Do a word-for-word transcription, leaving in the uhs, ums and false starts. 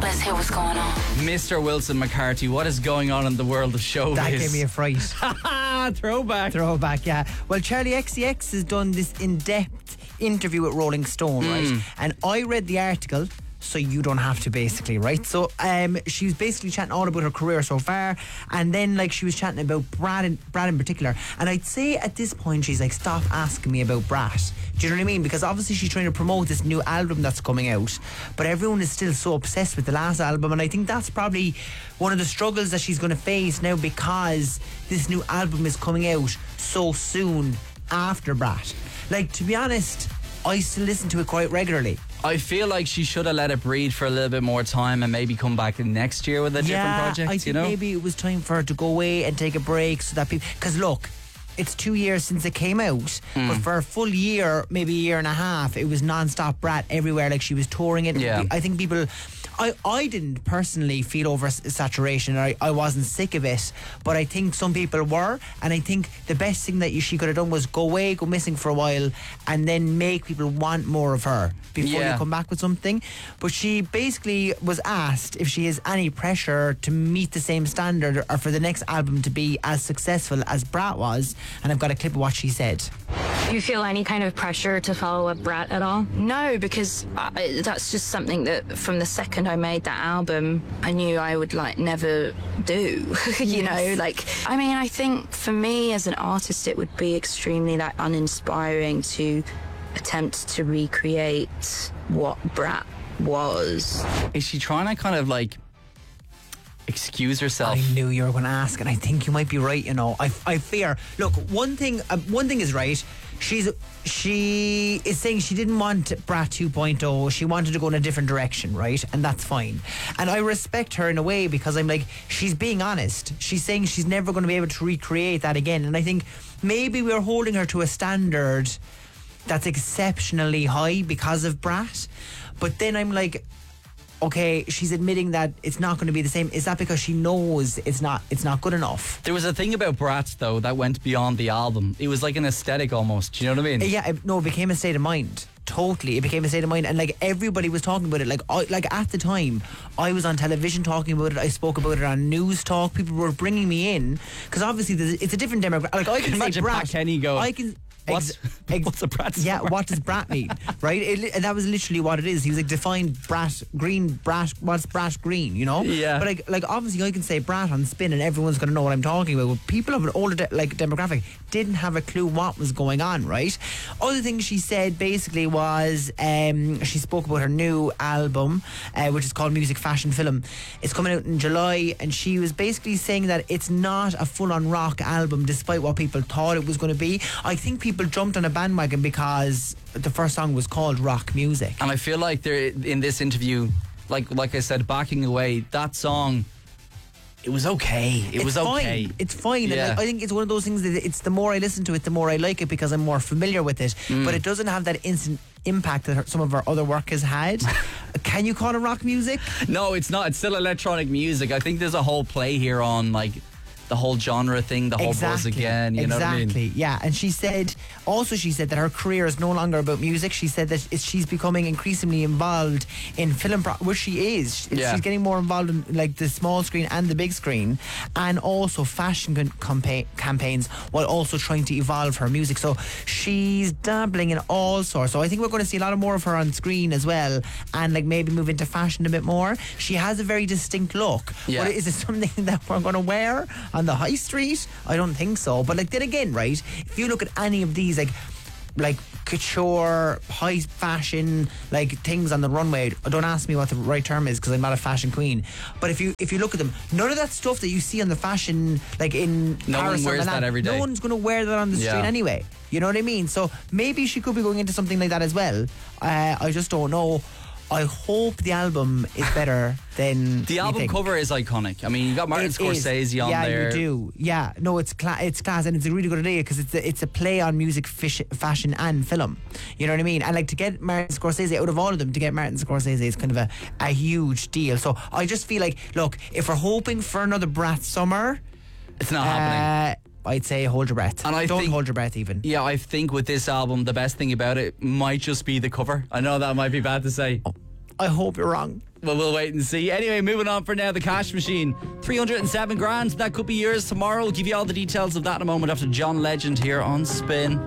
Let's hear what's going on. Mister Wilson McCarthy, what is going on in the world of showbiz? That gave me a fright. Throwback. Throwback, yeah. Well, Charlie X C X has done this in-depth interview with Rolling Stone, Mm. right? And I read the article, so you don't have to, basically, right? So um, she was basically chatting all about her career so far, and then like she was chatting about Brad in, Brad in particular. And I'd say at this point she's like, stop asking me about Brad. Do you know what I mean? Because obviously she's trying to promote this new album that's coming out, but everyone is still so obsessed with the last album, and I think that's probably one of the struggles that she's going to face now, because this new album is coming out so soon after Brad. Like, to be honest, I still listen to it quite regularly. I feel like she should have let it breathe for a little bit more time and maybe come back next year with a different Yeah, project, I think you know? maybe it was time for her to go away and take a break so that people... Because look, it's two years since it came out, Mm. but for a full year, maybe a year and a half, it was non-stop Brat everywhere, like she was touring it. Yeah. I think people... I, I didn't personally feel oversaturation. I, I wasn't sick of it, but I think some people were, and I think the best thing that you, she could have done was go away, go missing for a while, and then make people want more of her before Yeah. you come back with something. But she basically was asked if she has any pressure to meet the same standard or for the next album to be as successful as Brat was, and I've got a clip of what she said. Do you feel any kind of pressure to follow up Brat at all? No, because I, that's just something that from the second I made that album, I knew I would like never do. You know, like, I mean, I think for me as an artist, it would be extremely like uninspiring to attempt to recreate what Brat was. Is she trying to kind of like excuse herself? I knew you were going to ask, and I think you might be right. You know, I, I fear. Look, one thing, uh, one thing is right. She's she is saying she didn't want Brat two point oh. She wanted to go in a different direction, right? And that's fine. And I respect her in a way, because I'm like, she's being honest. She's saying she's never going to be able to recreate that again. And I think maybe we're holding her to a standard that's exceptionally high because of Brat. But then I'm like, okay, she's admitting that it's not going to be the same. Is that because she knows it's not it's not good enough? There was a thing about Brat, though, that went beyond the album. It was like an aesthetic almost. Do you know what I mean? Yeah, it, no, it became a state of mind. Totally, it became a state of mind, and like everybody was talking about it. Like, I, like at the time, I was on television talking about it. I spoke about it on News Talk. People were bringing me in because obviously there's- it's a different demographic. Like, I can say Imagine Brat. Pat Kenny going, I can. What's, ex- what's a Brat song? Yeah, what does Brat mean? Right? It, li- and that was literally what it is. He was like, define Brat, green, Brat, what's Brat green, you know? Yeah. But like, like obviously I can say Brat on Spin and everyone's going to know what I'm talking about. But people of an older de- like demographic didn't have a clue what was going on, right? Other thing she said basically was um, she spoke about her new album, uh, which is called Music Fashion Film. It's coming out in July, and she was basically saying that it's not a full-on rock album despite what people thought it was going to be. I think people jumped on a bandwagon because the first song was called Rock Music. And I feel like they're in this interview, like like I said, backing away, that song, it was okay. It it's was okay. Fine. It's fine. Yeah. And I, I think it's one of those things that it's the more I listen to it, the more I like it because I'm more familiar with it. Mm. But it doesn't have that instant impact that her, some of her other work has had. Can you call it rock music? No, it's not. It's still electronic music. I think there's a whole play here on like the whole genre thing, the whole buzz again. You exactly. know what I mean? Yeah. And she said, also she said that her career is no longer about music. She said that it's, she's becoming increasingly involved in film, pro- which she is. It's, Yeah. She's getting more involved in like the small screen and the big screen, and also fashion con- campa- campaigns, while also trying to evolve her music. So she's dabbling in all sorts. So I think we're going to see a lot of more of her on screen as well, and like maybe move into fashion a bit more. She has a very distinct look. Yeah. But is it something that we're going to wear on the high street? I don't think so. But like then again, right, if you look at any of these like like couture, high fashion, like things on the runway, don't ask me what the right term is because I'm not a fashion queen, but if you if you look at them, none of that stuff that you see on the fashion, like in No Paris one or wears Milan, that every day. no one's going to wear that on the Yeah. street anyway. You know what I mean? So maybe she could be going into something like that as well. uh, I just don't know. I hope the album is better than The we album think. cover is iconic. I mean, you got Martin It Scorsese is. on yeah, there. you do. Yeah, no, it's cla- it's class, and it's a really good idea because it's a, it's a play on music, fish, fashion, and film. You know what I mean? And like to get Martin Scorsese out of all of them, to get Martin Scorsese is kind of a, a huge deal. So I just feel like, look, if we're hoping for another Brat summer, It's not happening. uh, I'd say hold your breath. And I don't think- hold your breath even. Yeah, I think with this album, the best thing about it might just be the cover. I know that might be bad to say. I hope you're wrong. Well, we'll wait and see. Anyway, moving on for now, the cash machine. three hundred seven grand. That could be yours tomorrow. We'll give you all the details of that in a moment after John Legend here on Spin.